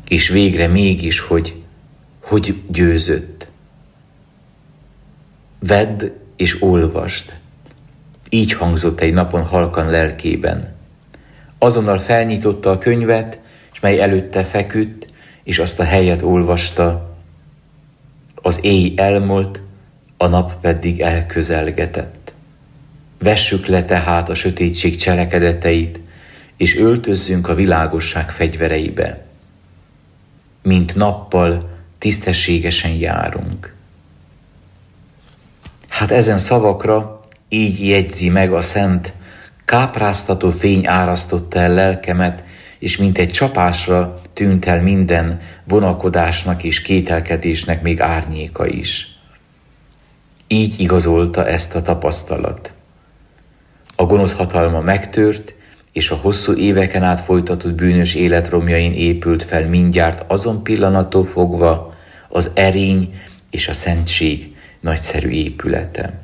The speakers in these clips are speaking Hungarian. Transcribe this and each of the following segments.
és végre mégis, hogy győzött. Vedd és olvasd. Így hangzott egy napon halkan lelkében. Azonnal felnyitotta a könyvet, és mely előtte feküdt, és azt a helyet olvasta. Az éj elmúlt, a nap pedig elközelgetett. Vessük le tehát a sötétség cselekedeteit, és öltözzünk a világosság fegyvereibe. Mint nappal tisztességesen járunk. Hát ezen szavakra így jegyzi meg a szent, kápráztató fény árasztotta el lelkemet, és mint egy csapásra tűnt el minden vonakodásnak és kételkedésnek még árnyéka is. Így igazolta ezt a tapasztalat. A gonosz hatalma megtört, és a hosszú éveken át folytatott bűnös élet romjain épült fel mindjárt azon pillanattól fogva az erény és a szentség nagyszerű épülete.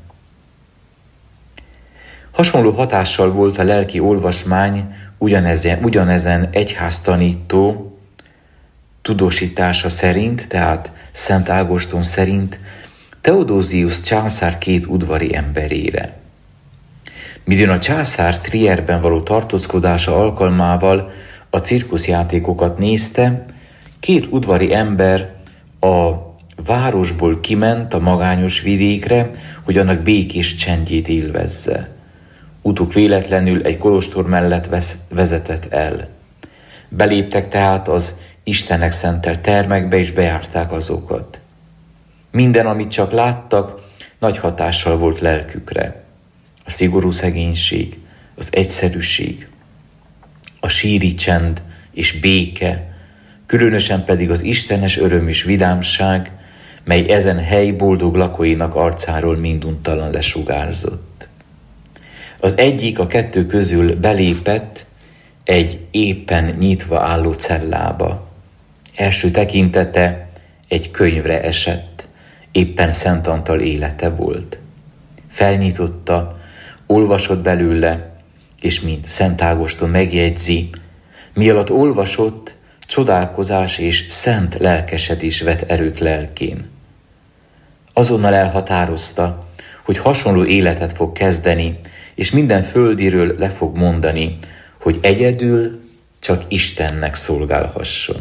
Hasonló hatással volt a lelki olvasmány ugyanezen egyháztanító tudósítása szerint, tehát Szent Ágoston szerint Theodosius császár 2 udvari emberére. Midőn a császár Trierben való tartózkodása alkalmával a cirkuszjátékokat nézte, 2 udvari ember a városból kiment a magányos vidékre, hogy annak békés csendjét élvezze. Utuk véletlenül egy kolostor mellett vezetett el. Beléptek tehát az Istennek szentelt termekbe, és bejárták azokat. Minden, amit csak láttak, nagy hatással volt lelkükre. A szigorú szegénység, az egyszerűség, a síri csend és béke, különösen pedig az istenes öröm és vidámság, mely ezen hely boldog lakóinak arcáról minduntalan lesugárzott. Az egyik a 2 közül belépett egy éppen nyitva álló cellába. Első tekintete egy könyvre esett, éppen Szent Antal élete volt. Felnyitotta, olvasott belőle, és mint Szent Ágoston megjegyzi, mi alatt olvasott, csodálkozás és szent lelkesedés vett erőt lelkén. Azonnal elhatározta, hogy hasonló életet fog kezdeni, és minden földiről le fog mondani, hogy egyedül csak Istennek szolgálhasson.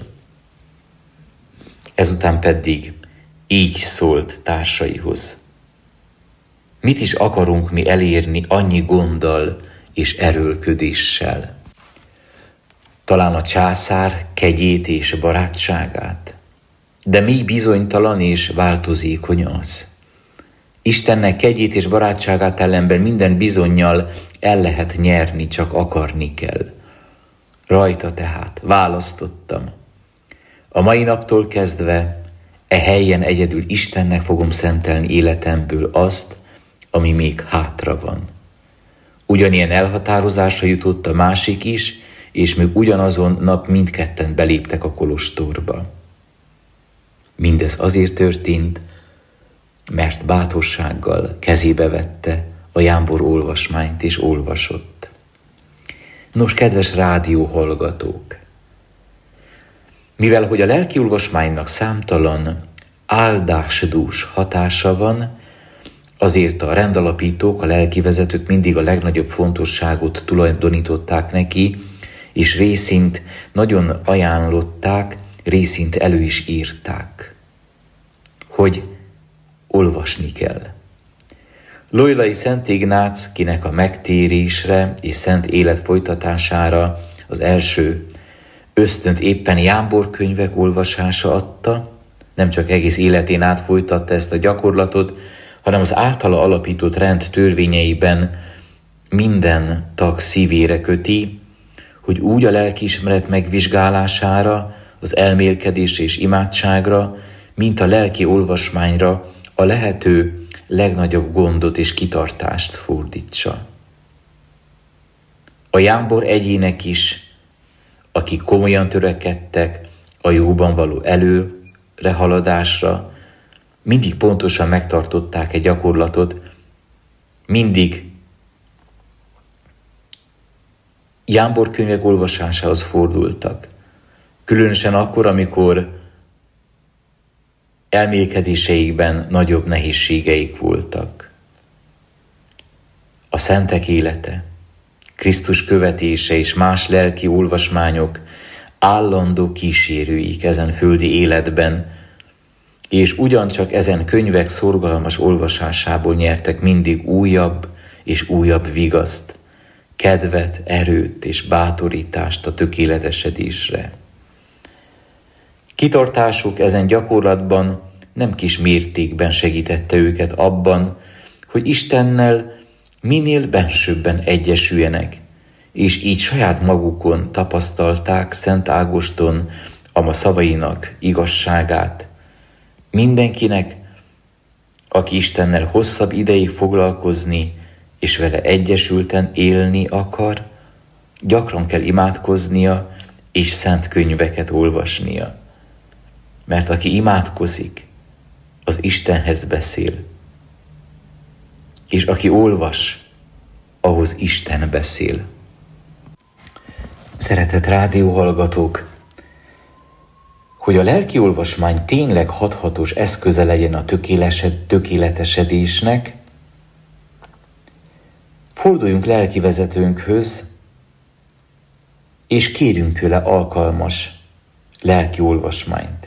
Ezután pedig így szólt társaihoz. Mit is akarunk mi elérni annyi gonddal és erőlködéssel? Talán a császár kegyét és barátságát? De mi bizonytalan és változékony az? Istennek kegyét és barátságát ellenben minden bizonnyal el lehet nyerni, csak akarni kell. Rajta tehát választottam. A mai naptól kezdve e helyen egyedül Istennek fogom szentelni életemből azt, ami még hátra van. Ugyanilyen elhatározásra jutott a másik is, és még ugyanazon nap mindketten beléptek a kolostorba. Mindez azért történt, mert bátorsággal kezébe vette a jámbor olvasmányt és olvasott. Nos, kedves rádióhallgatók! Mivel hogy a lelki olvasmánynak számtalan áldásdús hatása van, azért a rendalapítók, a lelkivezetők mindig a legnagyobb fontosságot tulajdonították neki, és részint nagyon ajánlották, részint elő is írták, hogy olvasni kell. Loyolai Szent Ignác, kinek a megtérésre és szent élet folytatására az első ösztönt éppen jámbor könyvek olvasása adta, nem csak egész életén át folytatta ezt a gyakorlatot, hanem az általa alapított rend törvényeiben minden tag szívére köti, hogy úgy a lelkiismeret megvizsgálására, az elmélkedés és imádságra, mint a lelki olvasmányra a lehető legnagyobb gondot és kitartást fordítsa. A jámbor egyének is, akik komolyan törekedtek a jóban való előrehaladásra, mindig pontosan megtartották egy gyakorlatot, mindig jámborkönyvek olvasásához fordultak. Különösen akkor, amikor elmélkedéseikben nagyobb nehézségeik voltak. A szentek élete, Krisztus követése és más lelki olvasmányok állandó kísérőik ezen földi életben, és ugyancsak ezen könyvek szorgalmas olvasásából nyertek mindig újabb és újabb vigaszt, kedvet, erőt és bátorítást a tökéletesedésre. Kitartásuk ezen gyakorlatban nem kis mértékben segítette őket abban, hogy Istennel minél bensőbben egyesüljenek, és így saját magukon tapasztalták Szent Ágoston ama szavainak igazságát. Mindenkinek, aki Istennel hosszabb ideig foglalkozni és vele egyesülten élni akar, gyakran kell imádkoznia és szent könyveket olvasnia. Mert aki imádkozik, az Istenhez beszél. És aki olvas, ahhoz Isten beszél. Szeretett rádióhallgatók, hogy a lelki olvasmány tényleg hathatós eszköze legyen a tökéletesedésnek, forduljunk lelki vezetőnkhöz, és kérjünk tőle alkalmas lelki olvasmányt.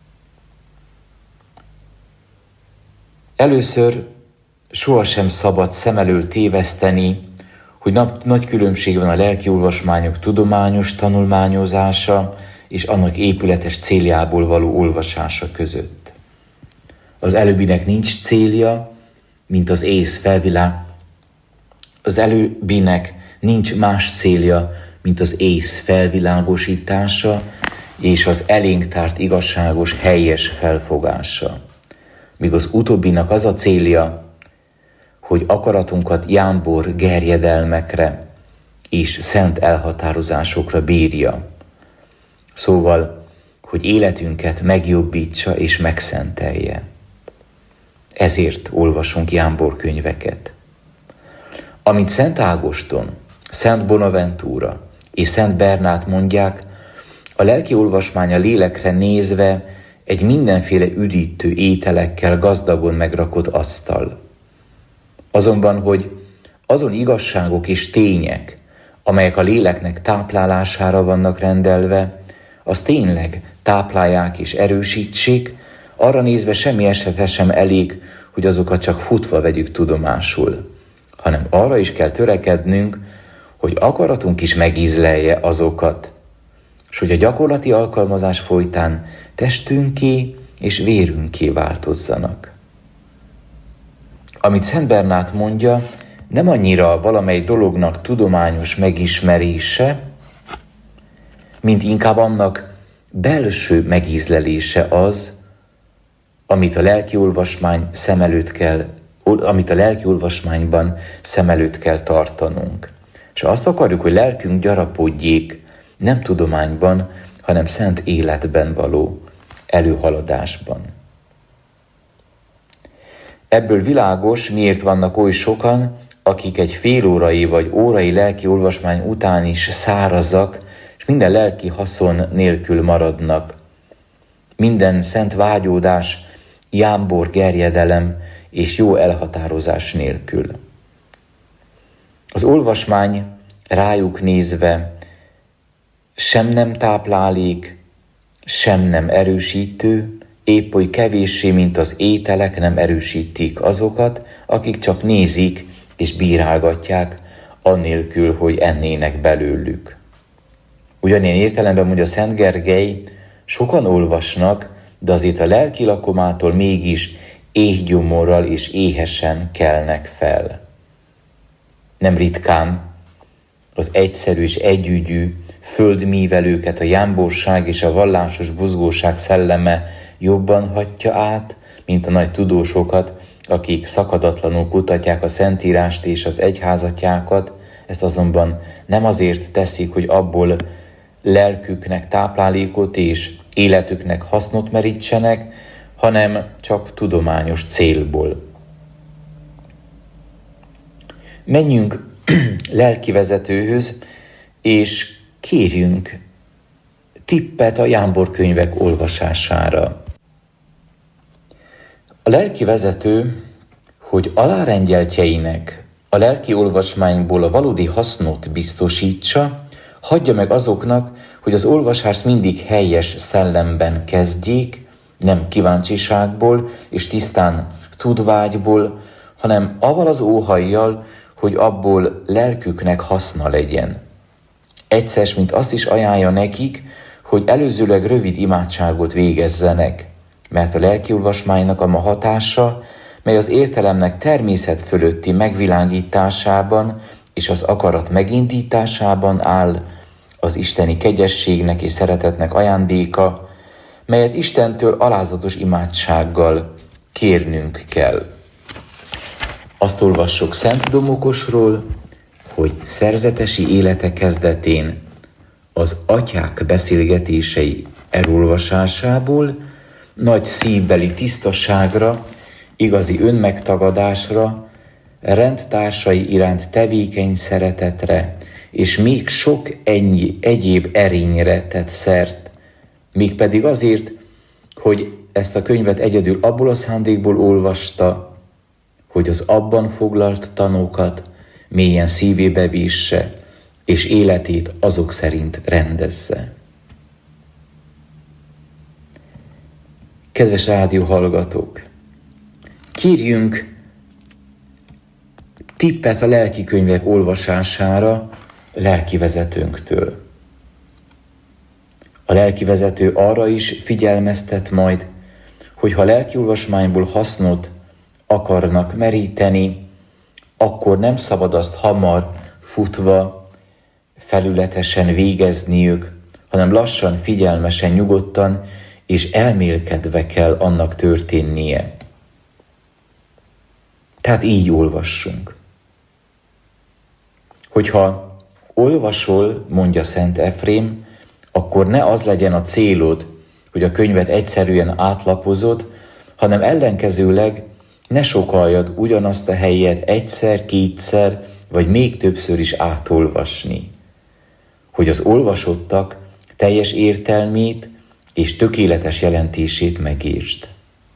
Először sohasem szabad szem elől téveszteni, hogy nagy különbség van a lelki olvasmányok tudományos tanulmányozása és annak épületes céljából való olvasása között. Az előbbinek nincs célja, mint az ész felvilág. Az előbbinek nincs más célja, mint az ész felvilágosítása és az elénk tárt igazságos, helyes felfogása. Míg az utóbbinak az a célja, hogy akaratunkat jámbor gerjedelmekre és szent elhatározásokra bírja. Szóval, hogy életünket megjobbítsa és megszentelje. Ezért olvasunk jámbor könyveket. Amit Szent Ágoston, Szent Bonaventura és Szent Bernát mondják, a lelki olvasmány a lélekre nézve egy mindenféle üdítő ételekkel gazdagon megrakott asztal. Azonban, hogy azon igazságok és tények, amelyek a léleknek táplálására vannak rendelve, az tényleg táplálják és erősítsék, arra nézve semmi esetre sem elég, hogy azokat csak futva vegyük tudomásul, hanem arra is kell törekednünk, hogy akaratunk is megízlelje azokat, és hogy a gyakorlati alkalmazás folytán testünké és vérünké változzanak. Amit Szent Bernát mondja, nem annyira valamely dolognak tudományos megismerése, mint inkább annak belső megízlelése az, amit a lelki olvasmányban szem előtt kell tartanunk. És azt akarjuk, hogy lelkünk gyarapodjék nem tudományban, hanem szent életben való előhaladásban. Ebből világos, miért vannak oly sokan, akik egy félórai vagy órai lelki olvasmány után is szárazak, és minden lelki haszon nélkül maradnak. Minden szent vágyódás, jámbor gerjedelem és jó elhatározás nélkül. Az olvasmány rájuk nézve sem nem táplálék, sem nem erősítő, épp oly kevéssé, mint az ételek nem erősítik azokat, akik csak nézik és bírálgatják, annélkül, hogy ennének belőlük. Ugyanilyen értelemben mondja Szent Gergely, sokan olvasnak, de azért a lelki lakomától mégis éhgyomorral és éhesen kelnek fel. Nem ritkán az egyszerű és együgyű földmívelőket a jámborság és a vallásos buzgóság szelleme jobban hatja át, mint a nagy tudósokat, akik szakadatlanul kutatják a Szentírást és az egyházatjákat. Ezt azonban nem azért teszik, hogy abból lelküknek táplálékot és életüknek hasznot merítsenek, hanem csak tudományos célból. Menjünk lelkivezetőhöz, és kérjünk tippet a jámborkönyvek olvasására. A lelki vezető, hogy alárendeltjeinek a lelki olvasmányból a valódi hasznot biztosítsa, hagyja meg azoknak, hogy az olvasást mindig helyes szellemben kezdjék, nem kíváncsiságból és tisztán tudvágyból, hanem avval az óhajjal, hogy abból lelküknek haszna legyen. Egyszer, mint azt is ajánlja nekik, hogy előzőleg rövid imádságot végezzenek, mert a lelkiolvasmánynak a hatása, mely az értelemnek természet fölötti megvilágításában és az akarat megindításában áll, az isteni kegyességnek és szeretetnek ajándéka, melyet Istentől alázatos imádsággal kérnünk kell. Azt olvassuk Szent Domokosról, hogy szerzetesi élete kezdetén az atyák beszélgetései elolvasásából nagy szívbeli tisztaságra, igazi önmegtagadásra, rendtársai iránt tevékeny szeretetre és még sok egyéb erényre tett szert, mégpedig azért, hogy ezt a könyvet egyedül abból a szándékból olvasta, hogy az abban foglalt tanókat mélyen szívébe visse, és életét azok szerint rendezze. Kedves rádióhallgatók! Kérjünk tippet a lelki könyvek olvasására lelkivezetőnktől. A lelkivezető arra is figyelmeztet majd, hogy ha lelkiolvasmányból hasznot akarnak meríteni, akkor nem szabad azt hamar, futva, felületesen végezniük, hanem lassan, figyelmesen, nyugodtan és elmélkedve kell annak történnie. Tehát így olvassunk. Hogyha olvasol, mondja Szent Efrém, akkor ne az legyen a célod, hogy a könyvet egyszerűen átlapozod, hanem ellenkezőleg ne sokaljad ugyanazt a helyet egyszer, kétszer, vagy még többször is átolvasni, hogy az olvasottak teljes értelmét és tökéletes jelentését megértsd.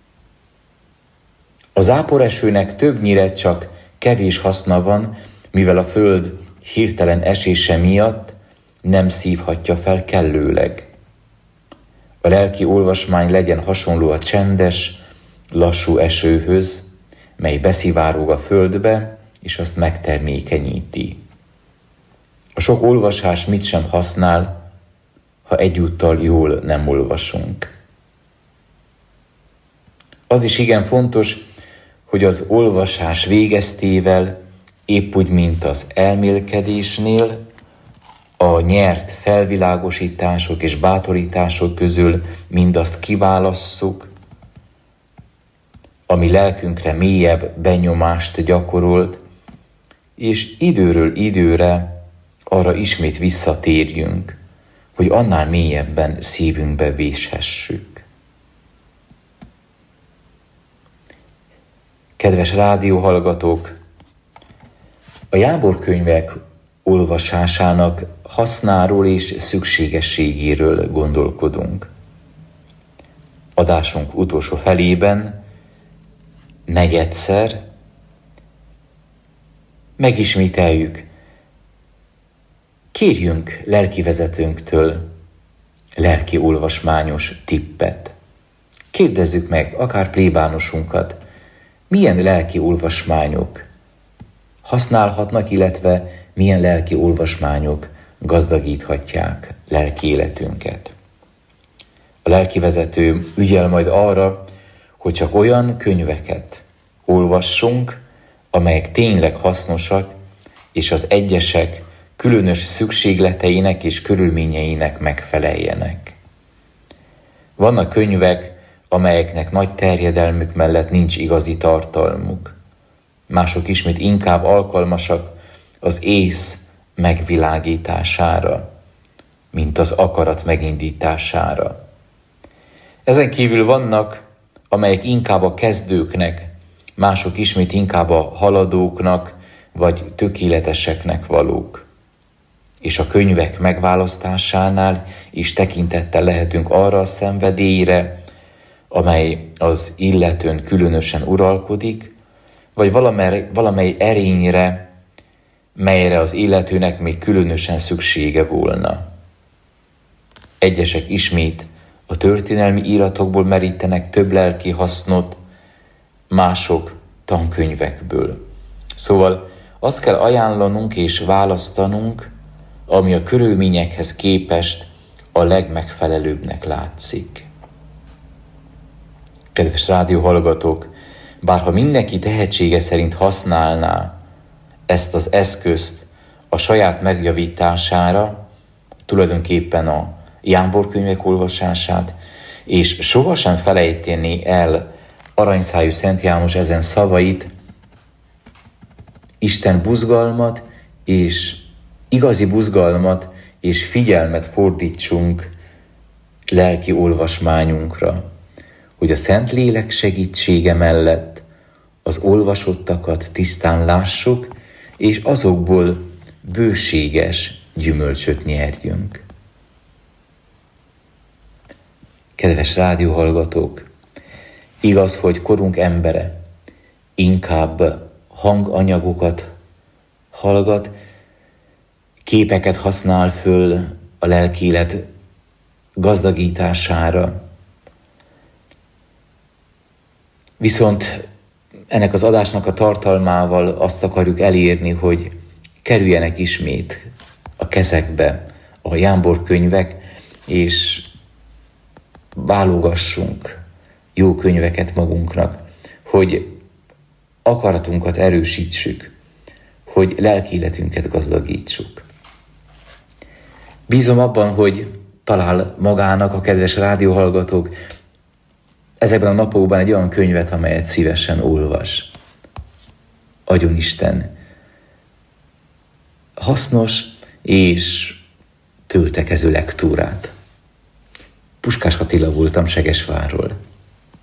A záporesőnek többnyire csak kevés haszna van, mivel a föld hirtelen esése miatt nem szívhatja fel kellőleg. A lelki olvasmány legyen hasonló a csendes, lassú esőhöz, mely beszivárog a földbe, és azt megtermékenyíti. A sok olvasás mit sem használ, ha egyúttal jól nem olvasunk. Az is igen fontos, hogy az olvasás végeztével, épp úgy, mint az elmélkedésnél, a nyert felvilágosítások és bátorítások közül mindazt kiválasszuk, ami lelkünkre mélyebb benyomást gyakorolt, és időről időre arra ismét visszatérjünk, hogy annál mélyebben szívünkbe véshessük. Kedves rádióhallgatók! A jámborkönyvek olvasásának hasznáról és szükségességéről gondolkodunk. Adásunk utolsó felében negyedszer megismételjük, kérjünk lelkivezetőnktől lelki olvasmányos tippet. Kérdezzük meg akár plébánosunkat, milyen lelki olvasmányok használhatnak, illetve milyen lelki olvasmányok gazdagíthatják lelki életünket. A lelkivezető ügyel majd arra, hogy csak olyan könyveket olvassunk, amelyek tényleg hasznosak, és az egyesek különös szükségleteinek és körülményeinek megfeleljenek. Vannak könyvek, amelyeknek nagy terjedelmük mellett nincs igazi tartalmuk. Mások ismét inkább alkalmasak az ész megvilágítására, mint az akarat megindítására. Ezen kívül vannak, amelyek inkább a kezdőknek, mások ismét inkább a haladóknak vagy tökéleteseknek valók. és a könyvek megválasztásánál is tekintettel lehetünk arra a szenvedélyre, amely az illetőn különösen uralkodik, vagy valamely erényre, melyre az illetőnek még különösen szüksége volna. Egyesek ismét a történelmi íratokból merítenek több lelki hasznot, mások tankönyvekből. Szóval azt kell ajánlanunk és választanunk, ami a körülményekhez képest a legmegfelelőbbnek látszik. Kedves rádióhallgatók, bárha mindenki tehetsége szerint használná ezt az eszközt a saját megjavítására, tulajdonképpen a Jámbor könyvek olvasását, és sohasem felejteni el aranyszájú Szent János ezen szavait, Isten buzgalmat és igazi buzgalmat és figyelmet fordítsunk lelki olvasmányunkra, hogy a Szentlélek segítsége mellett az olvasottakat tisztán lássuk, és azokból bőséges gyümölcsöt nyerjünk. Kedves rádióhallgatók, igaz, hogy korunk embere inkább hanganyagokat hallgat, képeket használ föl a lelkiélet gazdagítására. Viszont ennek az adásnak a tartalmával azt akarjuk elérni, hogy kerüljenek ismét a kezekbe a Jámbor könyvek, és válogassunk jó könyveket magunknak, hogy akaratunkat erősítsük, hogy lelkiéletünket gazdagítsuk. Bízom abban, hogy talál magának a kedves rádióhallgatók ezekben a napokban egy olyan könyvet, amelyet szívesen olvas. Adjon Isten hasznos és töltekező lektúrát. Puskás Attila voltam Segesvárról.